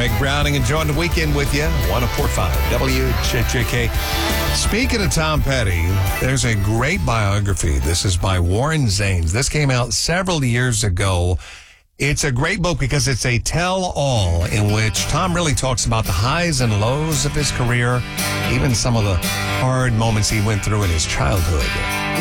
Greg Browning enjoying the weekend with you. 104.5 WJJK. Speaking of Tom Petty, there's a great biography. This is by Warren Zanes. This came out several years ago. It's a great book because it's a tell-all in which Tom really talks about the highs and lows of his career, even some of the hard moments he went through in his childhood.